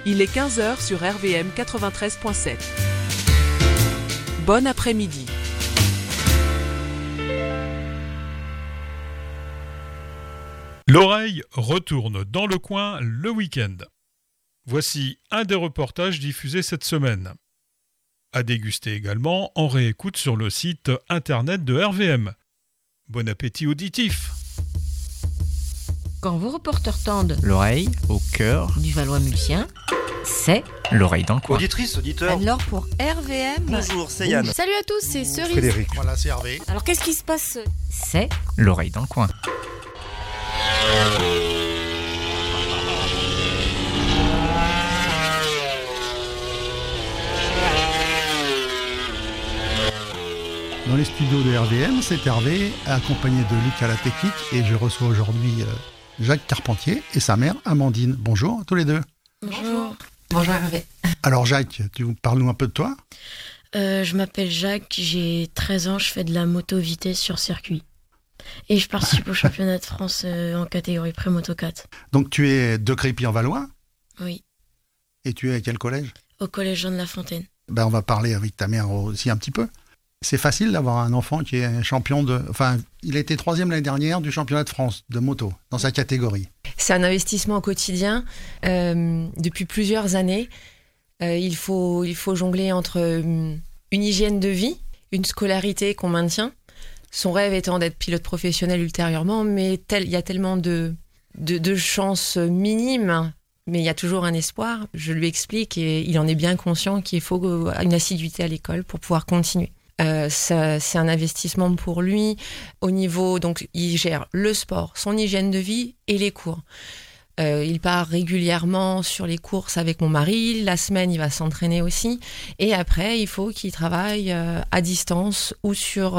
Il est 15h sur RVM 93.7. Bon après-midi. L'oreille retourne dans le coin le week-end. Voici un des reportages diffusés cette semaine. À déguster également en réécoute sur le site internet de RVM. Bon appétit auditif. Quand vos reporters tendent l'oreille au cœur du Valois-Mulsien, c'est l'oreille dans le coin. Auditrice, auditeur. alors pour RVM. Bonjour, c'est Yann. Salut à tous, c'est Cerise. Frédéric. Voilà, c'est Hervé. Alors qu'est-ce qui se passe ? C'est l'oreille dans le coin. Dans les studios de RVM, c'est Hervé, accompagné de Luc à la technique, et je reçois aujourd'hui Jacques Carpentier et sa mère Amandine. Bonjour à tous les deux. Bonjour. Bonjour Hervé. Alors Jacques, parles-nous un peu de toi. Je m'appelle Jacques, j'ai 13 ans, je fais de la moto vitesse sur circuit. Et je participe au championnat de France en catégorie pré-moto 4. Donc tu es de Crépy-en-Valois. Oui, Et tu es à quel collège? au collège Jean de La Fontaine. On va parler avec ta mère aussi un petit peu. C'est facile d'avoir un enfant qui est champion de... Enfin, il a été 3e l'année dernière du championnat de France de moto, dans sa catégorie. C'est un investissement au quotidien. Depuis plusieurs années, il faut jongler entre une hygiène de vie, une scolarité qu'on maintient, son rêve étant d'être pilote professionnel ultérieurement, mais il y a tellement de chances minimes, mais il y a toujours un espoir. Je lui explique et il en est bien conscient qu'il faut une assiduité à l'école pour pouvoir continuer. C'est un investissement pour lui au niveau, donc il gère le sport, son hygiène de vie et les cours. Il part régulièrement sur les courses avec mon mari, la semaine il va s'entraîner aussi, et après il faut qu'il travaille à distance ou sur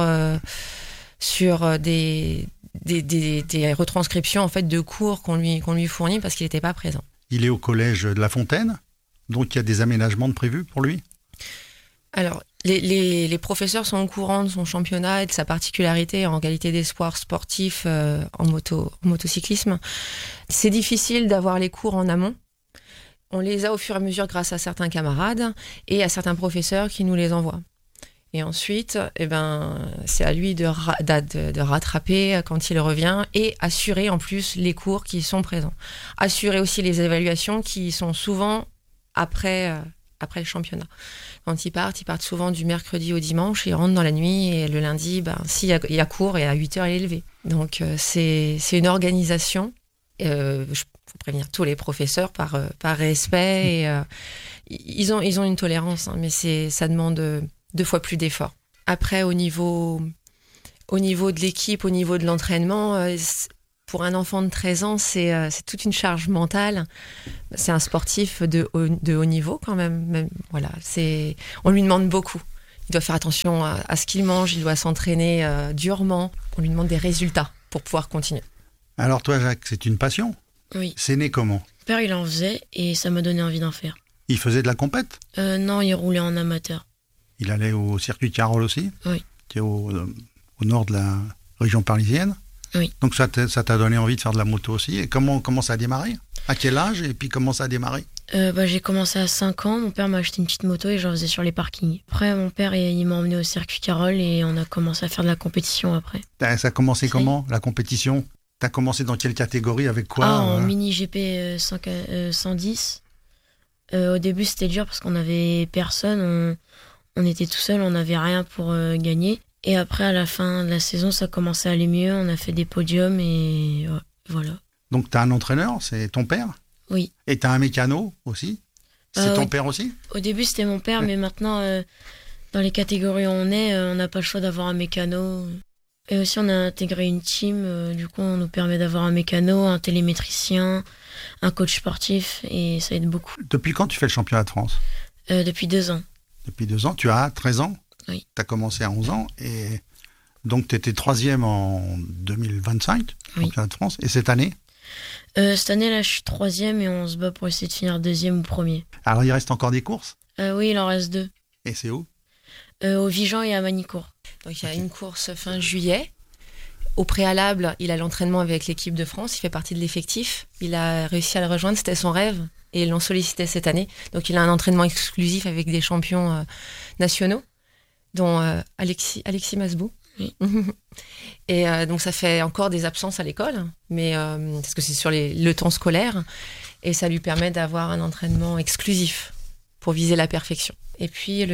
des retranscriptions en fait de cours qu'on lui fournit parce qu'il n'était pas présent. Il est au collège de La Fontaine, donc il y a des aménagements de prévus pour lui. Alors, les professeurs sont au courant de son championnat et de sa particularité en qualité d'espoir sportif en motocyclisme. C'est difficile d'avoir les cours en amont. On les a au fur et à mesure grâce à certains camarades et à certains professeurs qui nous les envoient. Et ensuite, c'est à lui de rattraper quand il revient et assurer en plus les cours qui sont présents. Assurer aussi les évaluations qui sont souvent après le championnat. Quand ils partent souvent du mercredi au dimanche, ils rentrent dans la nuit et le lundi, s'il y a cours et à 8h, il est levé. Donc c'est une organisation. Il faut prévenir tous les professeurs par respect. Et, ils ont une tolérance, mais ça demande 2 fois plus d'efforts. Après, au niveau de l'équipe, au niveau de l'entraînement, pour un enfant de 13 ans, c'est toute une charge mentale. C'est un sportif de haut niveau quand même. Voilà, on lui demande beaucoup. Il doit faire attention à ce qu'il mange, il doit s'entraîner durement. On lui demande des résultats pour pouvoir continuer. Alors toi Jacques, c'est une passion? Oui. C'est né comment? Mon père, il en faisait et ça m'a donné envie d'en faire. Il faisait de la compète? Non, il roulait en amateur. Il allait au circuit de Carole aussi? Oui. Qui est au nord de la région parisienne? Oui. Donc ça t'a donné envie de faire de la moto aussi. Et comment ça a démarré? À quel âge? Et puis comment ça a démarré? J'ai commencé à 5 ans. Mon père m'a acheté une petite moto et j'en faisais sur les parkings. Après, mon père, il m'a emmené au circuit Carole et on a commencé à faire de la compétition après. Ça a commencé comment, la compétition? T'as commencé dans quelle catégorie? Avec quoi? En mini GP 110. Au début, c'était dur parce qu'on n'avait personne. On était tout seul, on n'avait rien pour gagner. Et après, à la fin de la saison, ça commençait à aller mieux. On a fait des podiums et voilà. Donc, tu as un entraîneur, c'est ton père? Oui. Et tu as un mécano aussi? C'est ton oui. père aussi? Au début, c'était mon père, mais maintenant, dans les catégories où on est, on n'a pas le choix d'avoir un mécano. Et aussi, on a intégré une team. Du coup, on nous permet d'avoir un mécano, un télémétricien, un coach sportif, et ça aide beaucoup. Depuis quand tu fais le championnat de France? Depuis 2 ans. Depuis 2 ans, tu as 13 ans? Oui. Tu as commencé à 11 ans, et donc tu étais 3e en 2025, Oui. championnat de France. Et cette année? Cette année, là, je suis 3e et on se bat pour essayer de finir 2e ou 1er. Alors, il reste encore des courses? Oui, il en reste 2. Et c'est où? Au Vigan et à Manicourt. Donc il y a une course fin juillet. Au préalable, il a l'entraînement avec l'équipe de France. Il fait partie de l'effectif. Il a réussi à le rejoindre. C'était son rêve. et ils l'ont sollicité cette année. Donc il a un entraînement exclusif avec des champions nationaux, dont Alexis Masbou. Oui. Et donc ça fait encore des absences à l'école, mais parce que c'est sur le temps scolaire, et ça lui permet d'avoir un entraînement exclusif pour viser la perfection. Et puis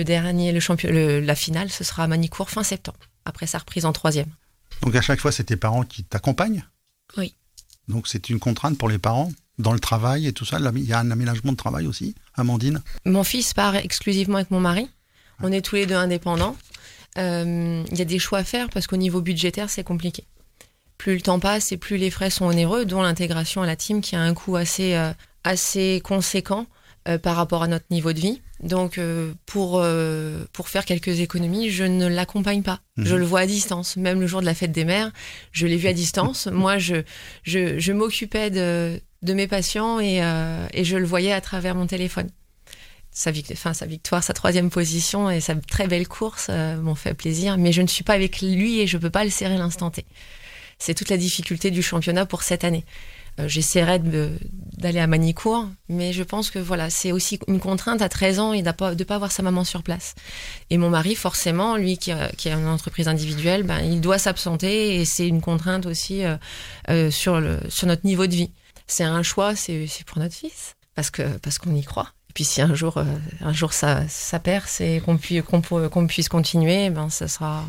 la finale, ce sera à Manicourt fin septembre, après sa reprise en 3e. Donc à chaque fois, c'est tes parents qui t'accompagnent ? Oui. Donc c'est une contrainte pour les parents dans le travail et tout ça. Il y a un aménagement de travail aussi, Amandine ? Mon fils part exclusivement avec mon mari. On est tous les deux indépendants. Il y a des choix à faire parce qu'au niveau budgétaire, c'est compliqué. Plus le temps passe et plus les frais sont onéreux, dont l'intégration à la team qui a un coût assez conséquent par rapport à notre niveau de vie. Donc, pour faire quelques économies, je ne l'accompagne pas. Je le vois à distance. Même le jour de la fête des mères, je l'ai vu à distance. Moi, je m'occupais de mes patients et je le voyais à travers mon téléphone. Sa victoire, sa 3e position et sa très belle course m'ont fait plaisir. Mais je ne suis pas avec lui et je ne peux pas le serrer l'instant T. C'est toute la difficulté du championnat pour cette année. J'essaierai d'aller à Manicourt, mais je pense que voilà, c'est aussi une contrainte à 13 ans et de pas avoir sa maman sur place. Et mon mari, forcément, lui qui a une entreprise individuelle, il doit s'absenter et c'est une contrainte aussi sur notre niveau de vie. C'est un choix, c'est pour notre fils, parce qu'on y croit. Et puis si un jour ça perce et qu'on puisse continuer, ce sera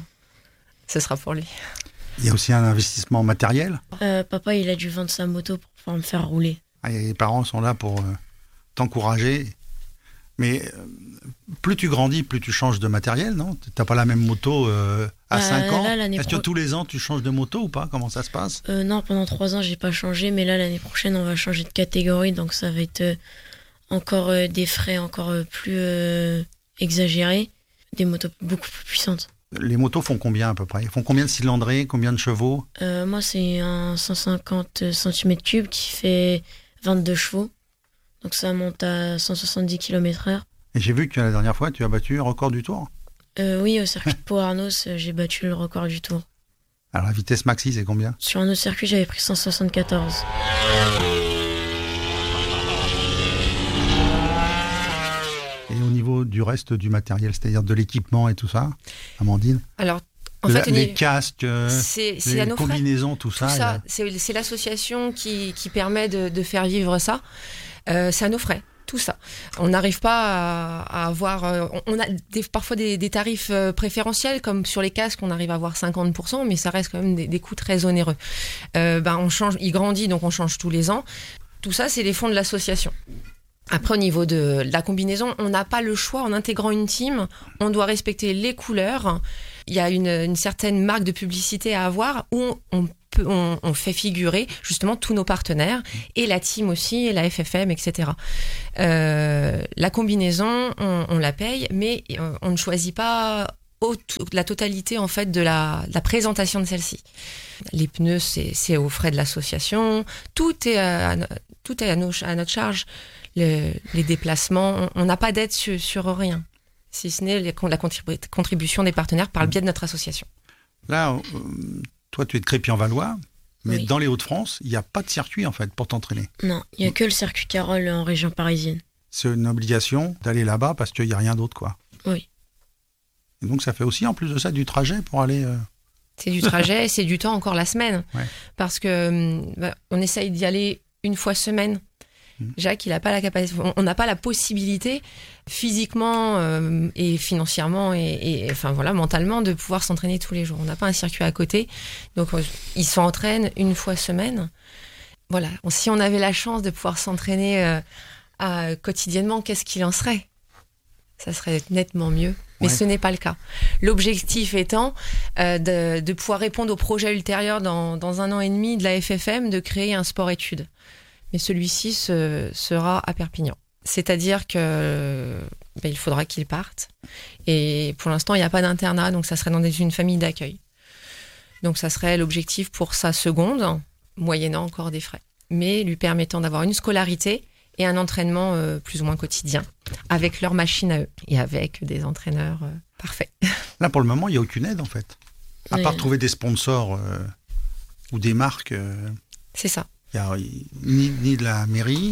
pour lui. Il y a aussi un investissement matériel. Papa, il a dû vendre sa moto pour pouvoir me faire rouler. Les parents sont là pour t'encourager. Mais plus tu grandis, plus tu changes de matériel, non ? Tu n'as pas la même moto à 5 ans. Est-ce que tous les ans, tu changes de moto ou pas ? Comment ça se passe ? Non, pendant 3 ans, j'ai pas changé. Mais là, l'année prochaine, on va changer de catégorie. Donc ça va être encore des frais encore plus exagérés. Des motos beaucoup plus puissantes. Les motos font combien à peu près ? Ils font combien de cylindrées ? Combien de chevaux ? Moi, c'est un 150 cm3 qui fait 22 chevaux. Donc ça monte à 170 km/h. Et j'ai vu que la dernière fois, tu as battu le record du Tour. Oui, au circuit de Pau-Arnos, j'ai battu le record du Tour. Alors la vitesse maxi, c'est combien ? Sur un autre circuit, j'avais pris 174. Et au niveau du reste du matériel, c'est-à-dire de l'équipement et tout ça, Amandine ? Alors, en fait, les casques, c'est les combinaisons, tout ça. C'est l'association qui permet de faire vivre ça. C'est à nos frais, tout ça. On n'arrive pas à avoir... On a parfois des tarifs préférentiels, comme sur les casques, on arrive à avoir 50%, mais ça reste quand même des coûts très onéreux. On change, il grandit, donc on change tous les ans. Tout ça, c'est les fonds de l'association. Après, au niveau de la combinaison, on n'a pas le choix. En intégrant une team, on doit respecter les couleurs. Il y a une certaine marque de publicité à avoir où on fait figurer justement tous nos partenaires et la team aussi, et la FFM, etc. La combinaison, on la paye, mais on ne choisit pas la totalité en fait de la présentation de celle-ci. Les pneus, c'est aux frais de l'association. Tout est à notre charge. Les déplacements, on n'a pas d'aide sur rien, si ce n'est la contribution des partenaires par le biais de notre association. Là, toi, tu es de Crépy-en-Valois, mais oui. Dans les Hauts-de-France, il n'y a pas de circuit en fait pour t'entraîner. Non, il n'y a que le circuit Carole en région parisienne. C'est une obligation d'aller là-bas parce qu'il n'y a rien d'autre, quoi. Oui. Et donc ça fait aussi, en plus de ça, du trajet pour aller... C'est du trajet, c'est du temps encore la semaine. Ouais. Parce que on essaye d'y aller une fois semaine. Jacques, il a pas la capacité, on n'a pas la possibilité physiquement et financièrement et enfin voilà mentalement de pouvoir s'entraîner tous les jours. On n'a pas un circuit à côté, donc il s'entraîne une fois semaine. Voilà. Si on avait la chance de pouvoir s'entraîner quotidiennement, qu'est-ce qu'il en serait ? Ça serait nettement mieux. Mais ce n'est pas le cas. L'objectif étant de pouvoir répondre au projet ultérieur dans 1 an et demi de la FFM de créer un sport-études. Mais celui-ci sera à Perpignan. C'est-à-dire que il faudra qu'il parte. Et pour l'instant, il n'y a pas d'internat, donc ça serait dans une famille d'accueil. Donc ça serait l'objectif pour sa seconde, moyennant encore des frais. Mais lui permettant d'avoir une scolarité et un entraînement plus ou moins quotidien, avec leur machine à eux et avec des entraîneurs parfaits. Là, pour le moment, il n'y a aucune aide, en fait. À part trouver des sponsors ou des marques. C'est ça. Il n'y a ni de la mairie,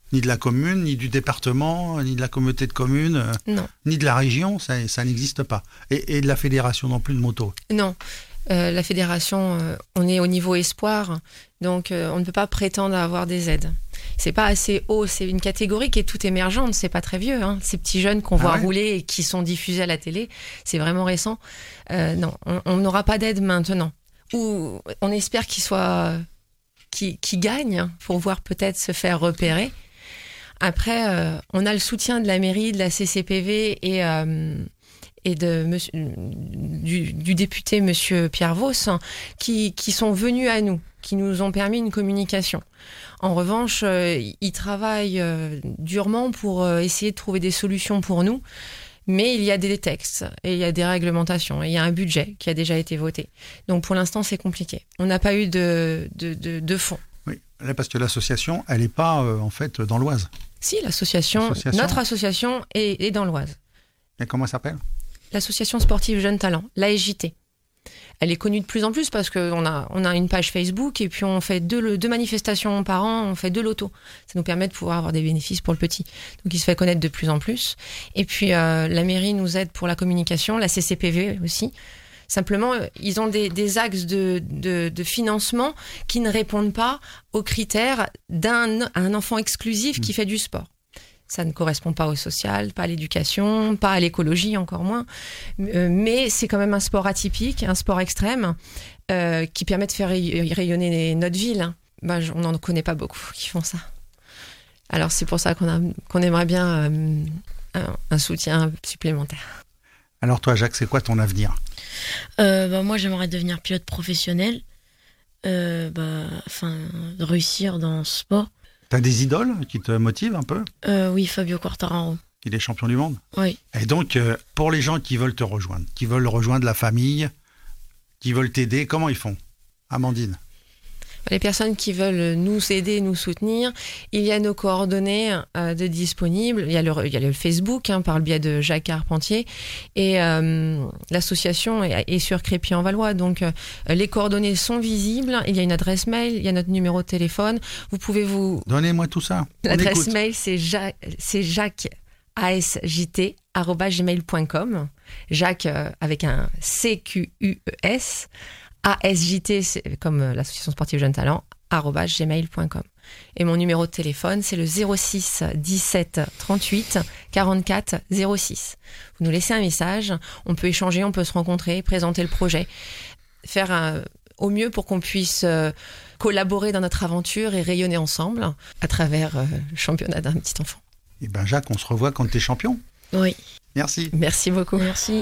Ni de la commune, ni du département, ni de la communauté de communes, ni de la région, ça n'existe pas. Et de la fédération non plus de moto. Non. La fédération, on est au niveau espoir, donc on ne peut pas prétendre à avoir des aides. C'est pas assez haut, c'est une catégorie qui est toute émergente, c'est pas très vieux. Hein. Ces petits jeunes qu'on voit rouler et qui sont diffusés à la télé, c'est vraiment récent. Non, on n'aura pas d'aide maintenant. Ou on espère qu'ils gagnent pour voir peut-être se faire repérer. Après, on a le soutien de la mairie, de la CCPV et du député Monsieur Pierre Vos, qui sont venus à nous, qui nous ont permis une communication. En revanche, ils travaillent durement pour essayer de trouver des solutions pour nous, mais il y a des textes, et il y a des réglementations, et il y a un budget qui a déjà été voté. Donc pour l'instant, c'est compliqué. On n'a pas eu de fonds. Oui, là, parce que l'association, elle n'est pas en fait dans l'Oise. Si, notre association est dans l'Oise. Et comment elle s'appelle ? L'association sportive Jeunes Talents, l'ASJT. Elle est connue de plus en plus parce qu'on a une page Facebook et puis on fait deux manifestations par an, on fait 2 lotos. Ça nous permet de pouvoir avoir des bénéfices pour le petit. Donc il se fait connaître de plus en plus. Et puis la mairie nous aide pour la communication, la CCPV aussi. Simplement, ils ont des axes de financement qui ne répondent pas aux critères d'un enfant exclusif qui fait du sport. Ça ne correspond pas au social, pas à l'éducation, pas à l'écologie, encore moins. Mais c'est quand même un sport atypique, un sport extrême, qui permet de faire rayonner notre ville. On n'en connaît pas beaucoup qui font ça. Alors c'est pour ça qu'on aimerait bien un soutien supplémentaire. Alors toi, Jacques, c'est quoi ton avenir ? Moi, j'aimerais devenir pilote professionnel, de réussir dans ce sport. T'as des idoles qui te motivent un peu ? Oui, Fabio Quartararo. Il est champion du monde ? Oui. Et donc, pour les gens qui veulent te rejoindre, qui veulent rejoindre la famille, qui veulent t'aider, comment ils font ? Amandine ? Les personnes qui veulent nous aider, nous soutenir, il y a nos coordonnées de disponibles. Il y a le Facebook par le biais de Jacques Carpentier et l'association est sur Crépy-en-Valois. Donc les coordonnées sont visibles. Il y a une adresse mail, il y a notre numéro de téléphone. Vous pouvez Donnez-moi tout ça. L'adresse mail c'est jacques@gmail.com. Jacques avec un CQUES. ASJT, c'est comme l'association sportive Jeunes Talents, @gmail.com. Et mon numéro de téléphone, c'est le 06 17 38 44 06. Vous nous laissez un message, on peut échanger, on peut se rencontrer, présenter le projet, faire au mieux pour qu'on puisse collaborer dans notre aventure et rayonner ensemble à travers le championnat d'un petit enfant. Et Jacques, on se revoit quand tu es champion. Oui. Merci. Merci beaucoup. Merci.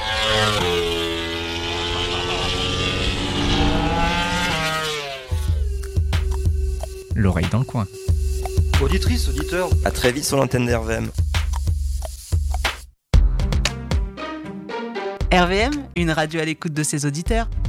L'oreille dans le coin. Auditrice, auditeur, à très vite sur l'antenne d'RVM. RVM, une radio à l'écoute de ses auditeurs.